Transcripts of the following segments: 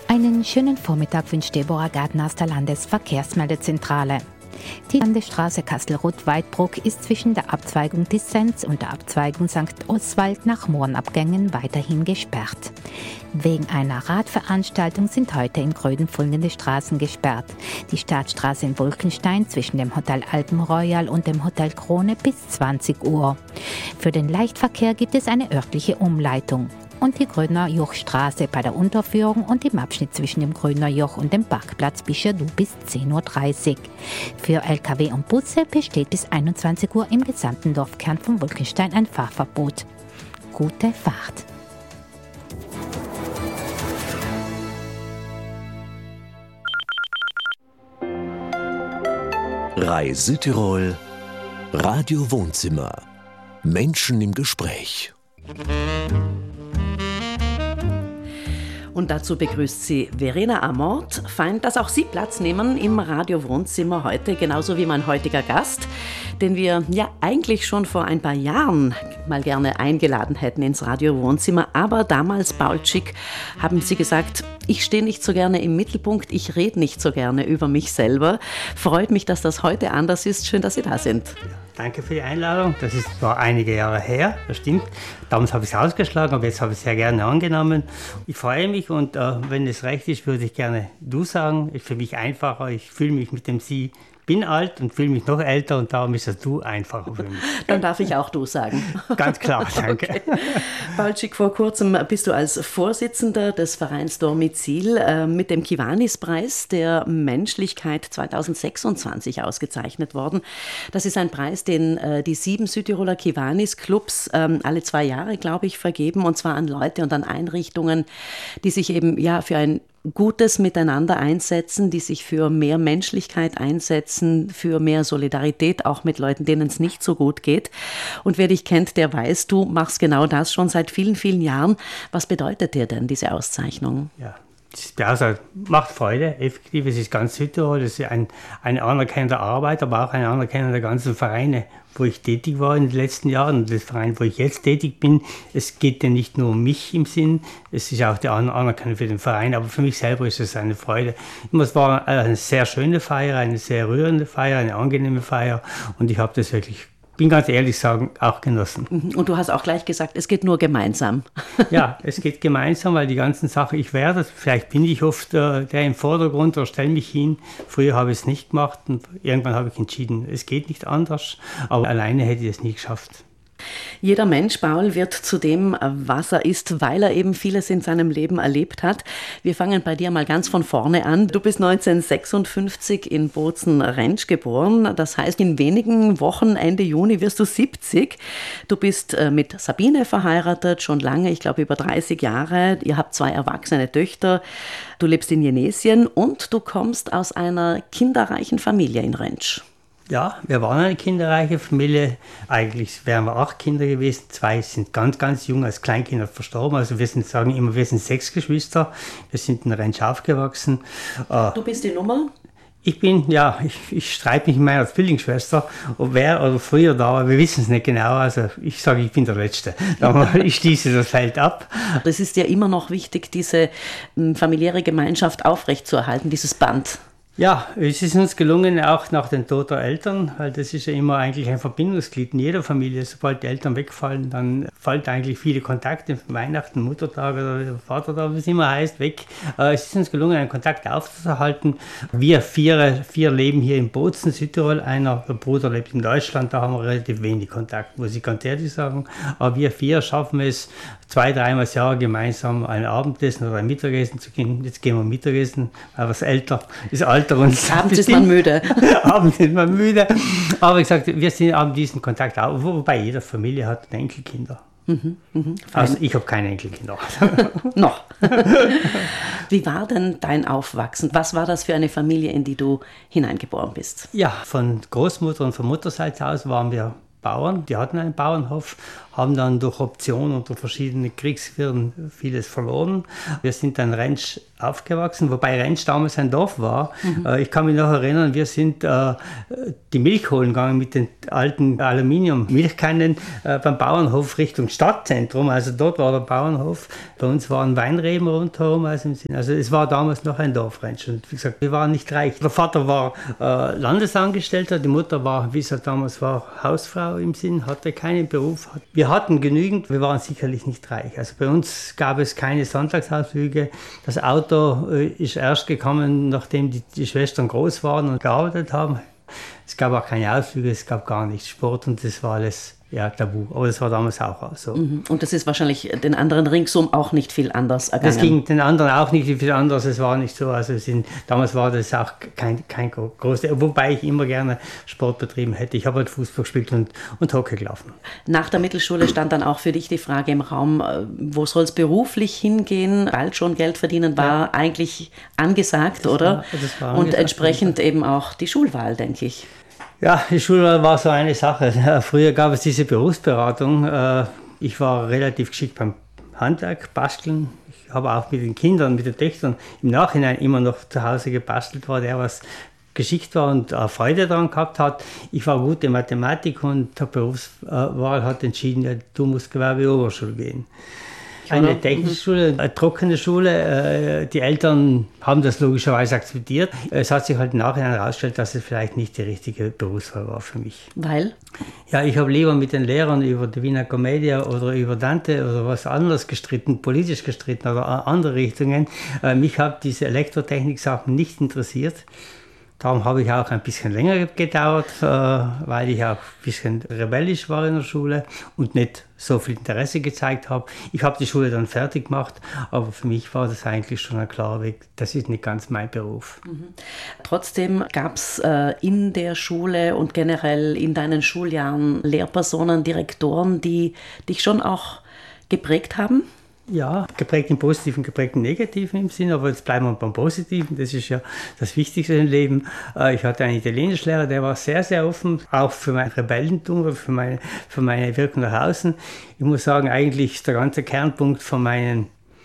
Einen schönen Vormittag wünscht Deborah Gardner aus der Landesverkehrsmeldezentrale. Die Landesstraße Kastelruth-Weidbruck ist zwischen der Abzweigung Dissenz und der Abzweigung St. Oswald nach Mohrenabgängen weiterhin gesperrt. Wegen einer Radveranstaltung sind heute in Gröden folgende Straßen gesperrt. Die Staatsstraße in Wolkenstein zwischen dem Hotel Alpenroyal und dem Hotel Krone bis 20 Uhr. Für den Leichtverkehr gibt es eine örtliche Umleitung. Und die Grödner Jochstraße bei der Unterführung und im Abschnitt zwischen dem Grödner Joch und dem Parkplatz Bischadu bis 10.30 Uhr. Für Lkw und Busse besteht bis 21 Uhr im gesamten Dorfkern von Wolkenstein ein Fahrverbot. Gute Fahrt! RAI Südtirol, Radio Wohnzimmer. Menschen im Gespräch. Und dazu begrüßt sie Verena Amort. Fein, dass auch Sie Platz nehmen im Radio Wohnzimmer heute, genauso wie mein heutiger Gast, den wir ja eigentlich schon vor ein paar Jahren mal gerne eingeladen hätten ins Radio Wohnzimmer. Aber damals, Paul Schick, haben Sie gesagt, ich stehe nicht so gerne im Mittelpunkt, ich rede nicht so gerne über mich selber. Freut mich, dass das heute anders ist. Schön, dass Sie da sind. Danke für die Einladung. Das ist zwar einige Jahre her, das stimmt. Damals habe ich es ausgeschlagen, aber jetzt habe ich es sehr gerne angenommen. Ich freue mich und wenn es recht ist, würde ich gerne du sagen. Ist für mich einfacher. Ich fühle mich mit dem Sie. Bin alt und fühle mich noch älter und darum ist das Du einfacher für mich. Dann darf ich auch Du sagen. Ganz klar, danke. Okay. Paul Schick, vor kurzem bist du als Vorsitzender des Vereins Dormizil mit dem Kiwanis-Preis der Menschlichkeit 2026 ausgezeichnet worden. Das ist ein Preis, den die 7 Südtiroler Kiwanis-Clubs alle 2 Jahre, glaube ich, vergeben, und zwar an Leute und an Einrichtungen, die sich eben für ein Gutes miteinander einsetzen, die sich für mehr Menschlichkeit einsetzen, für mehr Solidarität, auch mit Leuten, denen es nicht so gut geht. Und wer dich kennt, der weiß, du machst genau das schon seit vielen, vielen Jahren. Was bedeutet dir denn diese Auszeichnung? Ja. Das macht Freude, effektiv. Es ist ganz Südtirol, das ist eine Anerkennung der Arbeit, aber auch eine Anerkennung der ganzen Vereine, wo ich tätig war in den letzten Jahren und des Vereins, wo ich jetzt tätig bin. Es geht ja nicht nur um mich im Sinn, es ist auch die Anerkennung für den Verein, aber für mich selber ist es eine Freude. Es war eine sehr schöne Feier, eine sehr rührende Feier, eine angenehme Feier und ich habe das wirklich, bin ganz ehrlich sagen, auch genossen. Und du hast auch gleich gesagt, es geht nur gemeinsam. Ja, es geht gemeinsam, weil die ganzen Sachen, vielleicht bin ich oft der im Vordergrund oder stelle mich hin. Früher habe ich es nicht gemacht und irgendwann habe ich entschieden, es geht nicht anders, aber alleine hätte ich es nie geschafft. Jeder Mensch, Paul, wird zu dem, was er ist, weil er eben vieles in seinem Leben erlebt hat. Wir fangen bei dir mal ganz von vorne an. Du bist 1956 in Bozen-Rentsch geboren. Das heißt, in wenigen Wochen, Ende Juni, wirst du 70. Du bist mit Sabine verheiratet, schon lange, ich glaube über 30 Jahre. Ihr habt 2 erwachsene Töchter. Du lebst in Jenesien und du kommst aus einer kinderreichen Familie in Rentsch. Ja, wir waren eine kinderreiche Familie. Eigentlich wären wir 8 Kinder gewesen. 2 sind ganz, ganz jung als Kleinkinder verstorben. Also wir sind 6 Geschwister. Wir sind in Rentsch aufgewachsen. Du bist die Nummer? Ich bin, ich streite mich mit meiner Zwillingsschwester, ob wer oder früher da war, wir wissen es nicht genau. Also ich sage, ich bin der Letzte. Ich schließe das Feld ab. Es ist ja immer noch wichtig, diese familiäre Gemeinschaft aufrechtzuerhalten, dieses Band. Ja, es ist uns gelungen, auch nach dem Tod der Eltern, weil das ist ja immer eigentlich ein Verbindungsglied in jeder Familie. Sobald die Eltern wegfallen, dann fallen eigentlich viele Kontakte, Weihnachten, Muttertag oder Vatertag, wie es immer heißt, weg. Es ist uns gelungen, einen Kontakt aufzuhalten. Wir 4 leben hier in Bozen, Südtirol. Der Bruder lebt in Deutschland, da haben wir relativ wenig Kontakt, muss ich ganz ehrlich sagen. Aber wir 4 schaffen es, 2-3 Mal das Jahr gemeinsam ein Abendessen oder ein Mittagessen zu gehen. Jetzt gehen wir Mittagessen, weil wir älter ist, Alter uns. Abends ist man müde. Abends ist man müde. Aber wie gesagt, wir haben diesen Kontakt auch, wobei jede Familie hat Enkelkinder. Also ich habe keine Enkelkinder. Noch. Wie war denn dein Aufwachsen? Was war das für eine Familie, in die du hineingeboren bist? Ja, von Großmutter und von Mutterseits aus waren wir Bauern, die hatten einen Bauernhof, haben dann durch Option und durch verschiedene Kriegswirren vieles verloren. Wir sind dann Rentsch aufgewachsen, wobei Rentsch damals ein Dorf war. Ich kann mich noch erinnern, wir sind die Milch holen gegangen mit den alten Aluminium-Milchkannen beim Bauernhof Richtung Stadtzentrum. Also dort war der Bauernhof. Bei uns waren Weinreben rundherum. Also es war damals noch ein Dorf Rentsch. Und wie gesagt, wir waren nicht reich. Der Vater war Landesangestellter, die Mutter war, wie es halt damals war, Hausfrau im Sinn, hatte keinen Beruf. Wir hatten genügend, wir waren sicherlich nicht reich. Also bei uns gab es keine Sonntagsausflüge. Das Auto ist erst gekommen, nachdem die Schwestern groß waren und gearbeitet haben. Es gab auch keine Ausflüge, es gab gar nichts. Sport und das war alles tabu. Aber das war damals auch so. Und das ist wahrscheinlich den anderen ringsum auch nicht viel anders ergangen. Das ging den anderen auch nicht viel anders, es war nicht so. Also damals war das auch kein großes, wobei ich immer gerne Sport betrieben hätte. Ich habe halt Fußball gespielt und Hockey gelaufen. Nach der Mittelschule stand dann auch für dich die Frage im Raum, wo soll es beruflich hingehen? Bald schon Geld verdienen war eigentlich angesagt, oder? Das war angesagt, und entsprechend eben auch die Schulwahl, denke ich. Ja, die Schulwahl war so eine Sache. Früher gab es diese Berufsberatung. Ich war relativ geschickt beim Handwerk, Basteln. Ich habe auch mit den Kindern, mit den Töchtern im Nachhinein immer noch zu Hause gebastelt, war der, was geschickt war und Freude daran gehabt hat. Ich war gut in Mathematik und der Berufswahl hat entschieden, ja, du musst Gewerbeoberschule gehen. Eine technische Schule, eine trockene Schule. Die Eltern haben das logischerweise akzeptiert. Es hat sich halt nachher herausgestellt, dass es vielleicht nicht die richtige Berufswahl war für mich. Weil? Ja, ich habe lieber mit den Lehrern über die Wiener Commedia oder über Dante oder was anderes gestritten, politisch gestritten oder andere Richtungen. Mich haben diese Elektrotechnik-Sachen nicht interessiert. Darum habe ich auch ein bisschen länger gedauert, weil ich auch ein bisschen rebellisch war in der Schule und nicht so viel Interesse gezeigt habe. Ich habe die Schule dann fertig gemacht, aber für mich war das eigentlich schon ein klarer Weg. Das ist nicht ganz mein Beruf. Trotzdem gab es in der Schule und generell in deinen Schuljahren Lehrpersonen, Direktoren, die dich schon auch geprägt haben? Ja, geprägt im Positiven, geprägt im Negativen im Sinn, aber jetzt bleiben wir beim Positiven, das ist ja das Wichtigste im Leben. Ich hatte einen Italienischlehrer, der war sehr, sehr offen, auch für mein Rebellentum, für meine Wirkung nach außen. Ich muss sagen, eigentlich ist der ganze Kernpunkt von meinen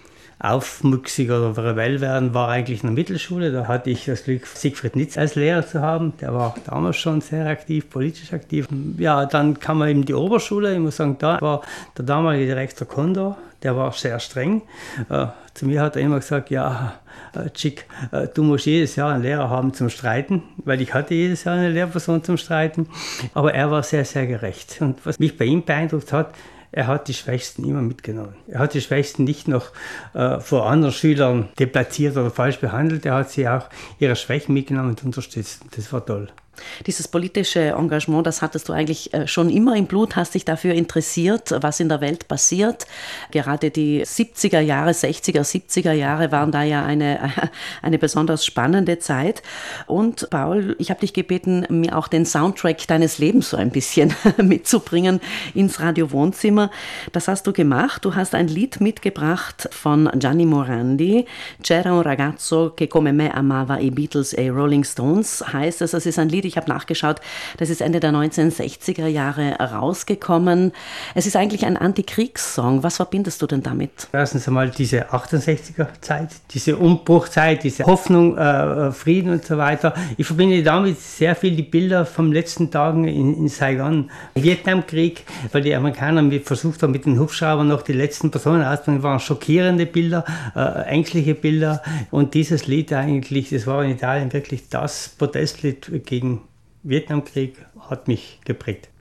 Aufmüchsiger oder Rebell werden war eigentlich in der Mittelschule. Da hatte ich das Glück, Siegfried Nitz als Lehrer zu haben. Der war damals schon sehr aktiv, politisch aktiv. Ja, dann kam man eben die Oberschule. Ich muss sagen, da war der damalige Direktor Kondor, der war sehr streng. Zu mir hat er immer gesagt, ja, Chick, du musst jedes Jahr einen Lehrer haben zum Streiten, weil ich hatte jedes Jahr eine Lehrperson zum Streiten. Aber er war sehr, sehr gerecht. Und was mich bei ihm beeindruckt hat, er hat die Schwächsten immer mitgenommen. Er hat die Schwächsten nicht noch vor anderen Schülern deplatziert oder falsch behandelt. Er hat sie auch ihre Schwächen mitgenommen und unterstützt. Das war toll. Dieses politische Engagement, das hattest du eigentlich schon immer im Blut, hast dich dafür interessiert, was in der Welt passiert. Gerade die 70er Jahre, 60er, 70er Jahre waren da ja eine besonders spannende Zeit. Und Paul, ich habe dich gebeten, mir auch den Soundtrack deines Lebens so ein bisschen mitzubringen ins Radio Wohnzimmer. Das hast du gemacht. Du hast ein Lied mitgebracht von Gianni Morandi. C'era un ragazzo che come me amava i Beatles e i Rolling Stones heißt es. Das ist ein Lied, ich habe nachgeschaut, das ist Ende der 1960er Jahre rausgekommen. Es ist eigentlich ein Antikriegssong. Was verbindest du denn damit? Erstens einmal diese 68er-Zeit, diese Umbruchzeit, diese Hoffnung, Frieden und so weiter. Ich verbinde damit sehr viel die Bilder von letzten Tagen in Saigon, Vietnamkrieg, weil die Amerikaner versucht haben, mit den Hubschraubern noch die letzten Personen auszubringen. Das waren schockierende Bilder, ängstliche Bilder. Und dieses Lied eigentlich, das war in Italien wirklich das Protestlied gegen Vietnamkrieg, hat mich geprägt.